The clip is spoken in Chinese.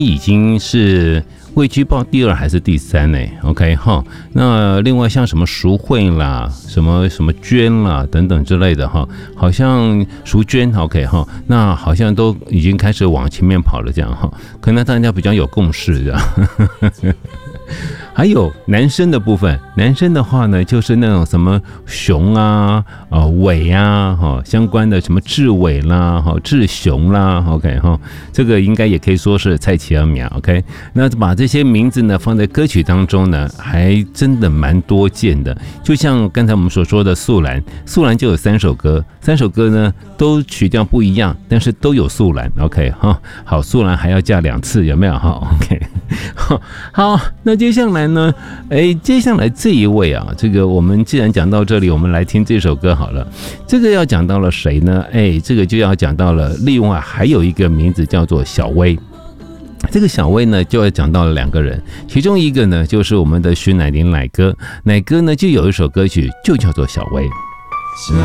已经是位居报第2还是第3呢 ？OK 哈，那另外像什么赎惠啦、什么捐啦等等之类的哈，好像赎捐 OK 哈，那好像都已经开始往前面跑了这样哈，可能大家比较有共识这样。还有男生的部分，男生的话呢，就是那种什么雄啊、伟啊，相关的什么志伟啦、志雄啦 ，OK 哈，这个应该也可以说是蔡奇尔苗 ，OK。那把这些名字呢放在歌曲当中呢，还真的蛮多见的。就像刚才我们所说的素兰就有3首歌，3首歌呢都曲调不一样，但是都有素兰 ，OK 哈。好，素兰还要嫁2次，有没有哈 ？OK。好，那接下来呢？接下来这一位啊，这个我们既然讲到这里，我们来听这首歌好了。这个要讲到了谁呢？这个就要讲到了另外还有一个名字叫做小薇。这个小薇呢，就要讲到了2个人，其中一个呢就是我们的徐乃麟乃哥，乃哥呢就有一首歌曲就叫做小薇。